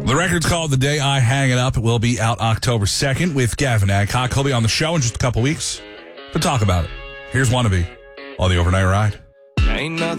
The record's called The Day I Hang It Up. It will be out October 2nd with Gavin Adcock. He'll be on the show in just a couple weeks to talk about it. Here's Wannabe on the Overnight Ride. Ain't nothing